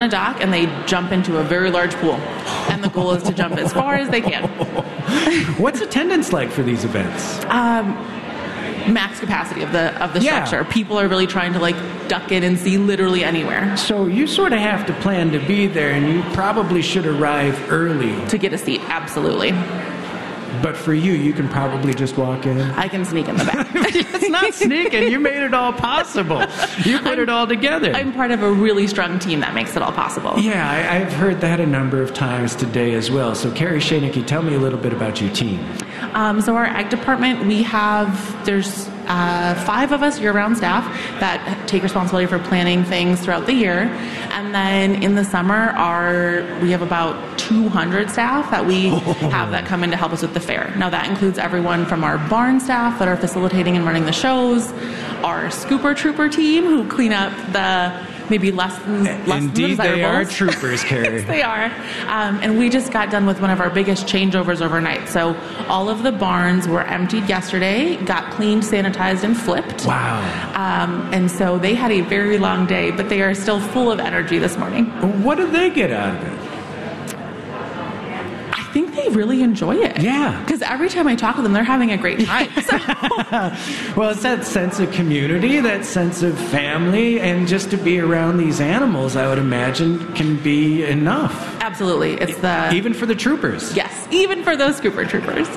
a dock and they jump into a very large pool. And the goal is to jump as far as they can. What's attendance like for these events? Max capacity of the structure. People are really trying to like duck in and see literally anywhere. So you sort of have to plan to be there, and you probably should arrive early. To get a seat, absolutely. But for you, you can probably just walk in. I can sneak in the back. It's not sneaking. You made it all possible. You put it all together. I'm part of a really strong team that makes it all possible. Yeah, I've heard that a number of times today as well. So Carrie Schoenecke, tell me a little bit about your team. So our ag department, there's 5 of us year-round staff that take responsibility for planning things throughout the year. And then in the summer, we have about 200 staff that we have that come in to help us with the fair. Now that includes everyone from our barn staff that are facilitating and running the shows, our scooper trooper team who clean up the maybe less than Indeed, they are troopers, Carrie. Yes, they are. And we just got done with one of our biggest changeovers overnight. So all of the barns were emptied yesterday, got cleaned, sanitized, and flipped. Wow. And so they had a very long day, but they are still full of energy this morning. What did they get out of it? I think they really enjoy it. Yeah. Because every time I talk with them, they're having a great time. So. Well, it's that sense of community, that sense of family, and just to be around these animals, I would imagine, can be enough. Absolutely. Even for the troopers. Yes, even for those scooper troopers.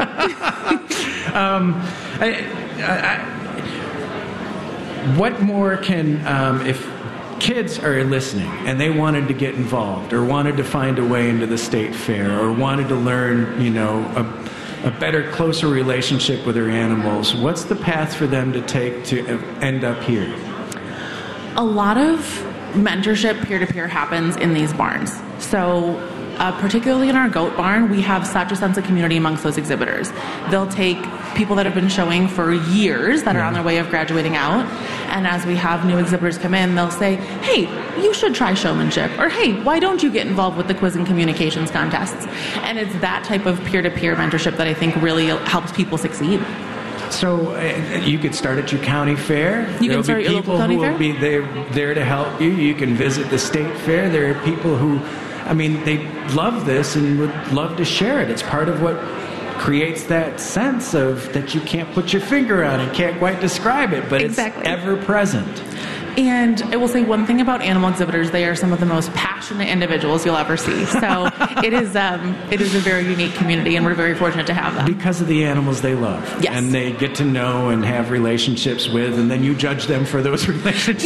What more can, if kids are listening and they wanted to get involved or wanted to find a way into the state fair or wanted to learn, a better, closer relationship with their animals, what's the path for them to take to end up here? A lot of mentorship peer-to-peer happens in these barns. So particularly in our goat barn, we have such a sense of community amongst those exhibitors. They'll take people that have been showing for years that are on their way of graduating out, and as we have new exhibitors come in, they'll say, hey, you should try showmanship, or hey, why don't you get involved with the quiz and communications contests? And it's that type of peer-to-peer mentorship that I think really helps people succeed. So you could start at your county fair. You can start at your local county fair. There'll be people who will be there to help you. You can visit the state fair. There are people who, they love this and would love to share it. It's part of what creates that sense of that you can't put your finger on and can't quite describe it, but exactly. It's ever present. And I will say one thing about animal exhibitors, they are some of the most passionate individuals you'll ever see. So it is a very unique community, and we're very fortunate to have them. Because of the animals they love. Yes. And they get to know and have relationships with, and then you judge them for those relationships.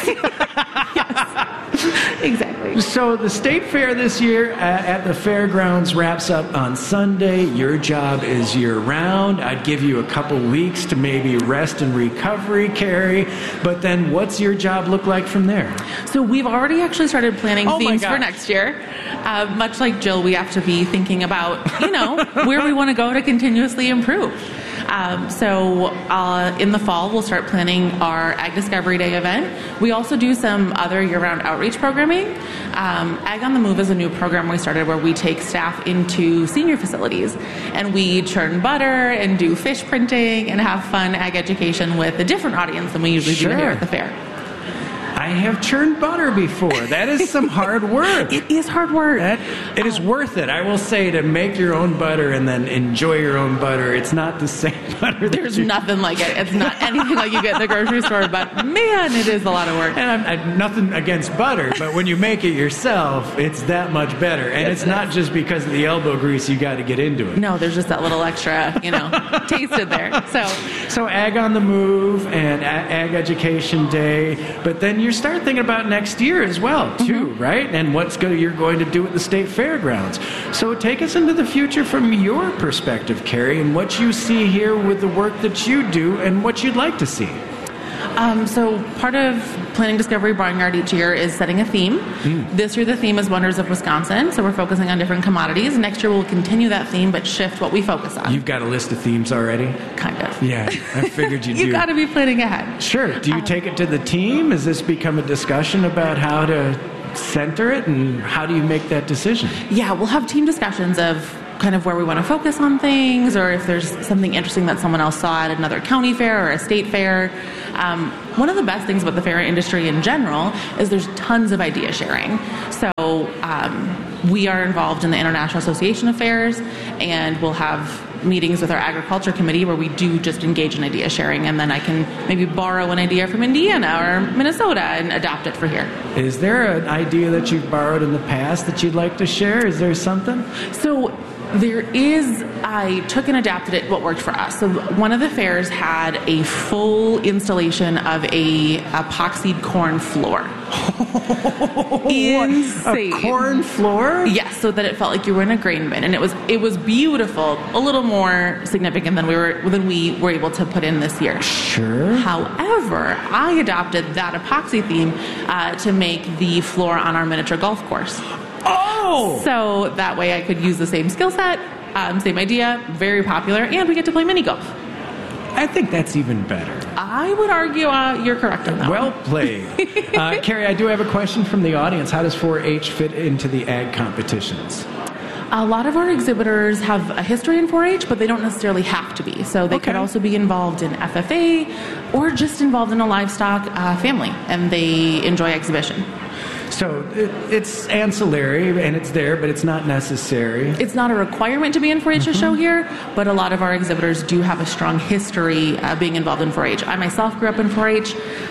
Yes. Exactly. So the state fair this year at the fairgrounds wraps up on Sunday. Your job is year-round. I'd give you a couple weeks to maybe rest and recovery, Carrie. But then what's your job look like from there? So we've already actually started planning themes for next year. Much like Jill, we have to be thinking about, where we want to go to continuously improve. So in the fall, we'll start planning our Ag Discovery Day event. We also do some other year-round outreach programming. Ag on the Move is a new program we started where we take staff into senior facilities and we churn butter and do fish printing and have fun ag education with a different audience than we usually do here at the fair. I have churned butter before. That is some hard work. It is hard work. It is worth it, I will say, to make your own butter and then enjoy your own butter. It's not the same butter. There's nothing like it. It's not anything like you get in the grocery store, but man, it is a lot of work. And I'm nothing against butter, but when you make it yourself, it's that much better. And it's not just because of the elbow grease you got to get into it. No, there's just that little extra, taste in there. So Ag on the Move and Ag Education Day, but then you start thinking about next year as well, too, right? And you're going to do at the state fairgrounds. So take us into the future from your perspective, Carrie, and what you see here with the work that you do and what you'd like to see. So part of planning Discovery Barnyard each year is setting a theme. This year the theme is Wonders of Wisconsin, so we're focusing on different commodities. Next year we'll continue that theme but shift what we focus on. You've got a list of themes already? Kind of. Yeah, I figured you do. You've got to be planning ahead. Sure. Do you take it to the team? Has this become a discussion about how to center it, and how do you make that decision? Yeah, we'll have team discussions of kind of where we want to focus on things, or if there's something interesting that someone else saw at another county fair or a state fair. One of the best things about the fair industry in general is there's tons of idea sharing. So we are involved in the International Association of Fairs, and we'll have meetings with our agriculture committee where we do just engage in idea sharing, and then I can maybe borrow an idea from Indiana or Minnesota and adapt it for here. Is there an idea that you've borrowed in the past that you'd like to share? Is there something? So there is, I took and adapted it what worked for us. So one of the fairs had a full installation of a epoxied corn floor. Insane. A corn floor? Yes, so that it felt like you were in a grain bin, and it was beautiful. A little more significant than we were able to put in this year. Sure. However, I adopted that epoxy theme to make the floor on our miniature golf course. Oh! So that way I could use the same skill set, same idea, very popular, and we get to play mini golf. I think that's even better. I would argue you're correct on that. Well played. Carrie, I do have a question from the audience. How does 4-H fit into the ag competitions? A lot of our exhibitors have a history in 4-H, but they don't necessarily have to be. So they could also be involved in FFA or just involved in a livestock family, and they enjoy exhibition. So it's ancillary, and it's there, but it's not necessary. It's not a requirement to be in 4-H to show here, but a lot of our exhibitors do have a strong history being involved in 4-H. I myself grew up in 4-H.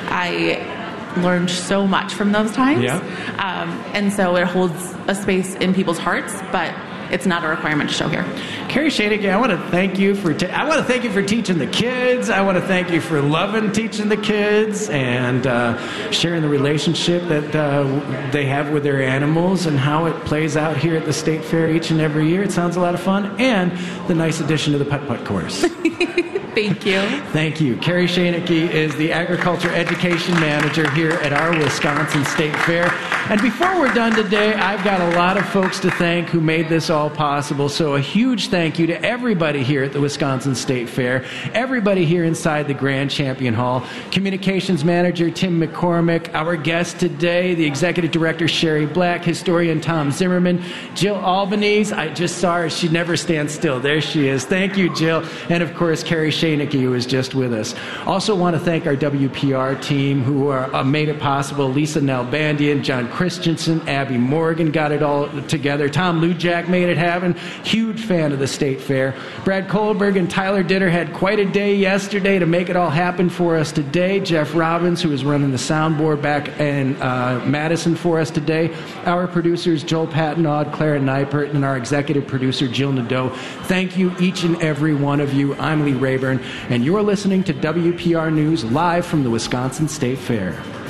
I learned so much from those times. Yeah. And so it holds a space in people's hearts, but it's not a requirement to show here. Carrie Schoenecke, I want to thank you for teaching the kids. I want to thank you for loving teaching the kids and sharing the relationship that they have with their animals and how it plays out here at the State Fair each and every year. It sounds a lot of fun, and the nice addition to the putt-putt course. Thank you. Thank you. Carrie Schoenecke is the Agriculture Education Manager here at our Wisconsin State Fair. And before we're done today, I've got a lot of folks to thank who made this all possible. So a huge thank you to everybody here at the Wisconsin State Fair, everybody here inside the Grand Champion Hall, Communications Manager Tim McCormick, our guest today, the Executive Director Sherry Black, Historian Tom Zimmerman, Jill Albanese. I just saw her. She never stands still. There she is. Thank you, Jill. And, of course, Carrie Schoenecke, who is just with us. Also want to thank our WPR team who made it possible. Lisa Nalbandian, John Christensen, Abby Morgan got it all together. Tom Lujak made it happen. Huge fan of the State Fair. Brad Kohlberg and Tyler Ditter had quite a day yesterday to make it all happen for us today. Jeff Robbins, who is running the soundboard back in Madison for us today. Our producers, Joel Patnaud, Clara Neipert, and our executive producer, Jill Nadeau. Thank you, each and every one of you. I'm Lee Rayburn, and you're listening to WPR News live from the Wisconsin State Fair.